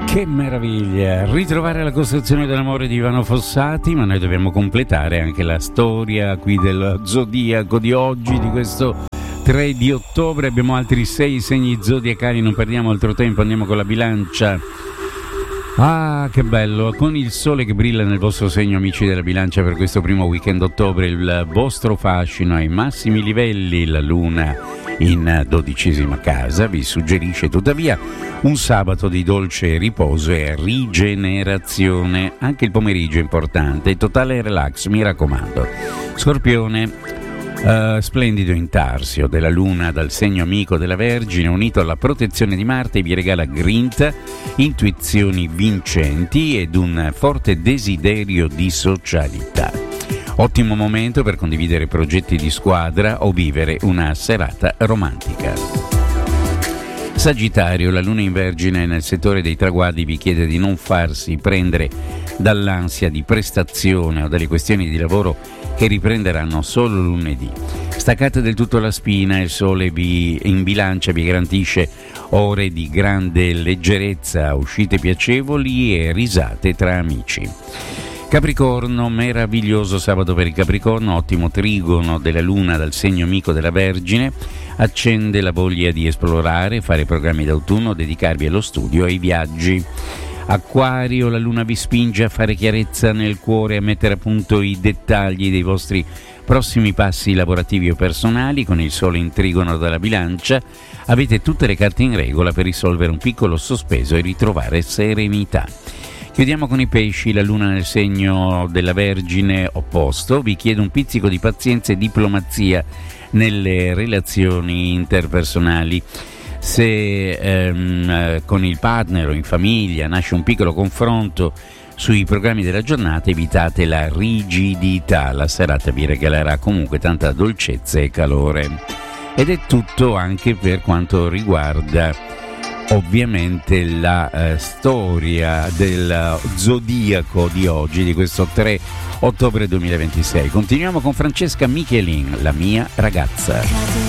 Che meraviglia ritrovare la costruzione dell'amore di Ivano Fossati, ma noi dobbiamo completare anche la storia qui del zodiaco di oggi, di questo 3 di ottobre. Abbiamo altri 6 segni zodiacali, non perdiamo altro tempo, andiamo con la bilancia. Ah, che bello, con il sole che brilla nel vostro segno, amici della bilancia, per questo primo weekend ottobre, il vostro fascino ai massimi livelli, la luna in 12ª casa vi suggerisce tuttavia un sabato di dolce riposo e rigenerazione. Anche il pomeriggio è importante, totale relax, mi raccomando. Scorpione, splendido intarsio della luna dal segno amico della Vergine unito alla protezione di Marte vi regala grinta, intuizioni vincenti ed un forte desiderio di socialità. Ottimo momento per condividere progetti di squadra o vivere una serata romantica. Sagittario, la luna in Vergine nel settore dei traguardi vi chiede di non farsi prendere dall'ansia di prestazione o dalle questioni di lavoro che riprenderanno solo lunedì. Staccate del tutto la spina, il sole in bilancia vi garantisce ore di grande leggerezza, uscite piacevoli e risate tra amici. Capricorno, meraviglioso sabato per il Capricorno, ottimo trigono della luna dal segno amico della Vergine, accende la voglia di esplorare, fare programmi d'autunno, dedicarvi allo studio e ai viaggi. Acquario, la luna vi spinge a fare chiarezza nel cuore, a mettere a punto i dettagli dei vostri prossimi passi lavorativi o personali. Con il sole in trigono dalla bilancia avete tutte le carte in regola per risolvere un piccolo sospeso e ritrovare serenità. Chiudiamo con i pesci, la luna nel segno della Vergine opposto vi chiede un pizzico di pazienza e diplomazia nelle relazioni interpersonali. Se con il partner o in famiglia nasce un piccolo confronto sui programmi della giornata, evitate la rigidità, la serata vi regalerà comunque tanta dolcezza e calore. Ed è tutto anche per quanto riguarda ovviamente la storia del zodiaco di oggi, di questo 3 ottobre 2026. Continuiamo con Francesca Michelin, La mia ragazza.